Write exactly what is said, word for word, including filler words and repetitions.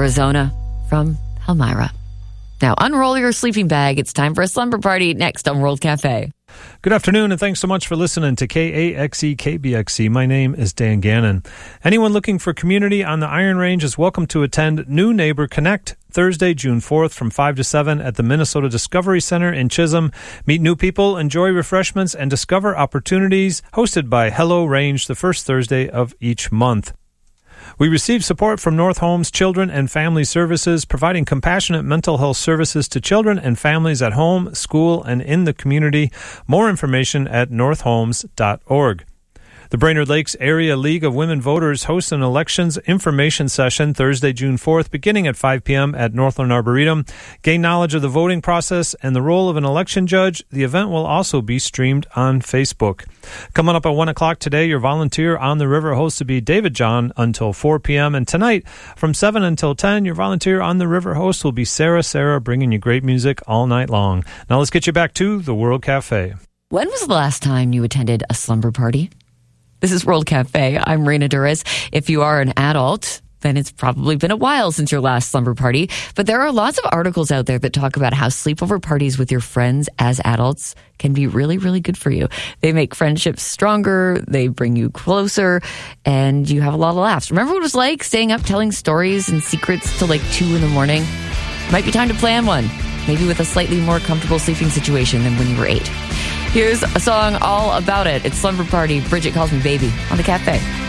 Arizona from Elmira. Now, unroll your sleeping bag. It's time for a slumber party next on World Cafe. Good afternoon, and thanks so much for listening to K A X E K B X C. My name is Dan Gannon. Anyone looking for community on the Iron Range is welcome to attend New Neighbor Connect Thursday, June fourth from five to seven at the Minnesota Discovery Center in Chisholm. Meet new people, enjoy refreshments, and discover opportunities. Hosted by Hello Range the first Thursday of each month. We receive support from North Homes Children and Family Services, providing compassionate mental health services to children and families at home, school, and in the community. More information at north homes dot org. The Brainerd Lakes Area League of Women Voters hosts an elections information session Thursday, June fourth, beginning at five p.m. at Northland Arboretum. Gain knowledge of the voting process and the role of an election judge. The event will also be streamed on Facebook. Coming up at one o'clock today, your volunteer on the river host will be David John until four p.m. And tonight, from seven until ten, your volunteer on the river host will be Sarah Sarah, bringing you great music all night long. Now let's get you back to the World Cafe. When was the last time you attended a slumber party? This is World Cafe. I'm Raina Duras. If you are an adult, then it's probably been a while since your last slumber party. But there are lots of articles out there that talk about how sleepover parties with your friends as adults can be really, really good for you. They make friendships stronger, they bring you closer, and you have a lot of laughs. Remember what it was like staying up telling stories and secrets till like two in the morning? Might be time to plan one, maybe with a slightly more comfortable sleeping situation than when you were eight. Here's a song all about it. It's Slumber Party, Bridget Calls Me Baby on the Cafe.